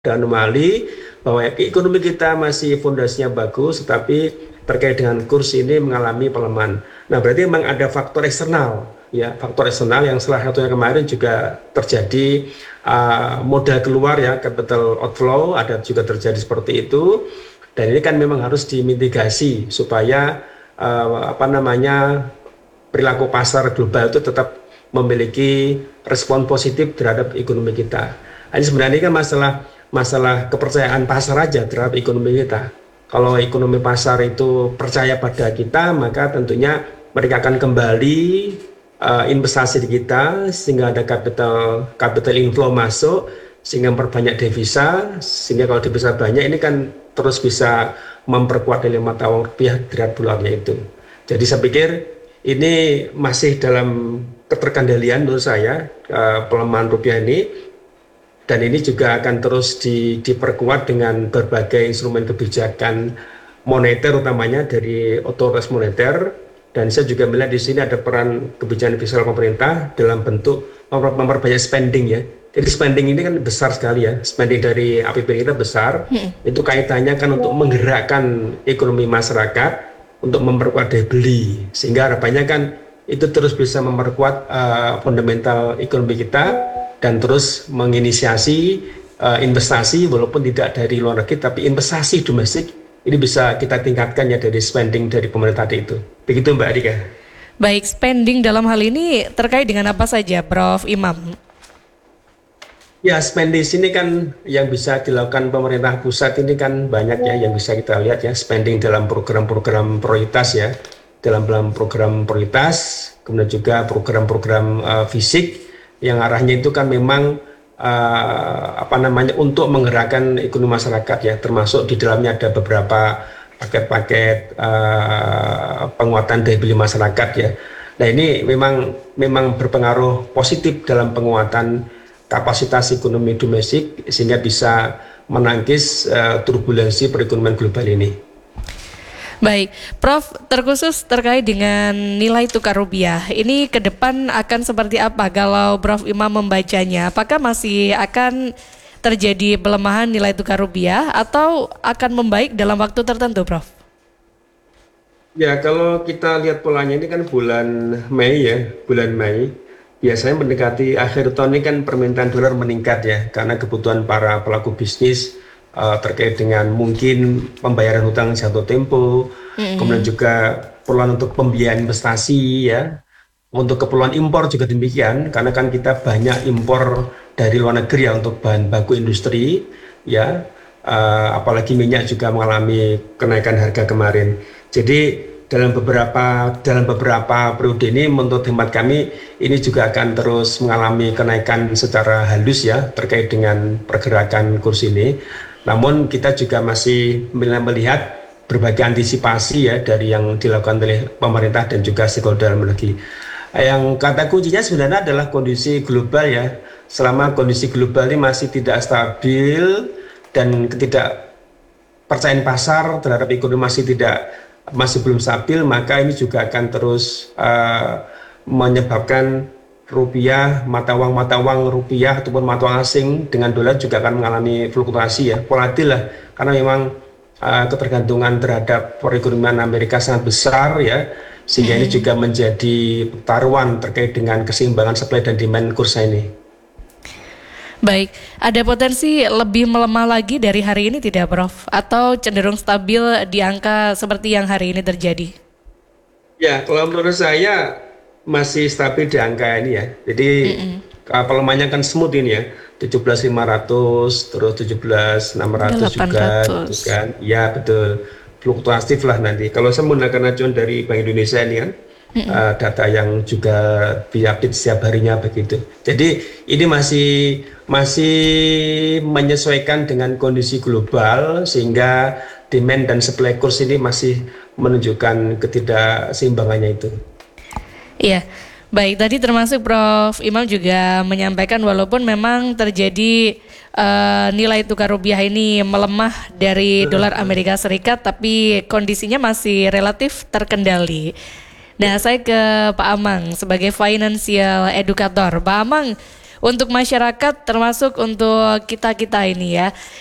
ada anomali bahwa ekonomi kita masih fondasinya bagus, tetapi terkait dengan kurs ini mengalami pelemahan. Nah, berarti memang ada faktor eksternal, ya, faktor eksternal yang salah satunya kemarin juga terjadi modal keluar ya, capital outflow, ada juga terjadi seperti itu. Dan ini kan memang harus dimitigasi supaya perilaku pasar global itu tetap memiliki respon positif terhadap ekonomi kita. Ini sebenarnya kan masalah kepercayaan pasar aja terhadap ekonomi kita. Kalau ekonomi pasar itu percaya pada kita, maka tentunya mereka akan kembali investasi di kita sehingga ada capital inflow masuk, sehingga memperbanyak devisa, sehingga kalau devisa banyak ini kan terus bisa memperkuat nilai mata uang rupiah terhadap dolarnya itu. Jadi saya pikir ini masih dalam keterkendalian menurut saya pelemahan rupiah ini. Dan ini juga akan terus diperkuat dengan berbagai instrumen kebijakan moneter, utamanya dari otoritas moneter. Dan saya juga melihat di sini ada peran kebijakan fiskal pemerintah dalam bentuk memperbanyak spending ya. Jadi spending ini kan besar sekali ya, spending dari APBN kita besar. Itu kaitannya kan untuk menggerakkan ekonomi masyarakat, untuk memperkuat daya beli. Sehingga harapannya kan itu terus bisa memperkuat fundamental ekonomi kita, dan terus menginisiasi investasi walaupun tidak dari luar negeri, tapi investasi domestik ini bisa kita tingkatkan ya dari spending dari pemerintah itu. Begitu Mbak Rika. Baik, spending dalam hal ini terkait dengan apa saja, Prof. Imam? Ya, spending sini kan yang bisa dilakukan pemerintah pusat ini kan banyak ya yang bisa kita lihat ya, spending dalam program-program prioritas ya, dalam program prioritas, kemudian juga program-program fisik yang arahnya itu kan memang untuk menggerakkan ekonomi masyarakat ya, termasuk di dalamnya ada beberapa paket-paket penguatan daya beli masyarakat ya. Nah, ini memang berpengaruh positif dalam penguatan kapasitas ekonomi domestik sehingga bisa menangkis turbulensi perekonomian global ini. Baik, Prof, terkhusus terkait dengan nilai tukar rupiah, ini ke depan akan seperti apa kalau Prof Imam membacanya? Apakah masih akan terjadi pelemahan nilai tukar rupiah atau akan membaik dalam waktu tertentu, Prof? Ya, kalau kita lihat polanya ini kan bulan Mei ya, bulan Mei. Biasanya mendekati akhir tahun ini kan permintaan dolar meningkat ya, karena kebutuhan para pelaku bisnis terkait dengan mungkin pembayaran hutang jatuh tempo, kemudian juga keperluan untuk pembiayaan investasi ya, untuk keperluan impor juga demikian, karena kan kita banyak impor dari luar negeri ya untuk bahan baku industri ya, apalagi minyak juga mengalami kenaikan harga kemarin. Jadi dalam beberapa periode ini menurut hemat kami ini juga akan terus mengalami kenaikan secara halus ya terkait dengan pergerakan kurs ini. Namun kita juga masih melihat berbagai antisipasi ya dari yang dilakukan oleh pemerintah dan juga stakeholder dalam negeri. Yang kata kuncinya sebenarnya adalah kondisi global ya. Selama kondisi global ini masih tidak stabil dan ketidakpercayaan pasar terhadap ekonomi masih belum stabil, maka ini juga akan terus menyebabkan rupiah, mata uang rupiah ataupun mata uang asing dengan dolar juga akan mengalami fluktuasi ya, volatil lah, karena memang ketergantungan terhadap perekonomian Amerika sangat besar ya, sehingga ini juga menjadi taruhan terkait dengan keseimbangan supply dan demand kursa ini. Baik, ada potensi lebih melemah lagi dari hari ini tidak, Prof? Atau cenderung stabil di angka seperti yang hari ini terjadi? Ya, kalau menurut saya masih stabil di angka ini ya. Jadi pelemahannya kan smooth ini ya. 17.500 terus 17.600 juga gitu kan. Ya, betul. Fluktuatif lah nanti. Kalau saya menggunakan acuan dari Bank Indonesia ini kan, data yang juga diupdate setiap harinya begitu. Jadi ini masih menyesuaikan dengan kondisi global sehingga demand dan supply kurs ini masih menunjukkan ketidakseimbangannya itu. Iya, baik. Tadi termasuk Prof Imam juga menyampaikan walaupun memang terjadi nilai tukar rupiah ini melemah dari dolar Amerika Serikat, tapi kondisinya masih relatif terkendali. Nah, saya ke Pak Amang sebagai financial educator. Pak Amang, untuk masyarakat termasuk untuk kita-kita ini ya.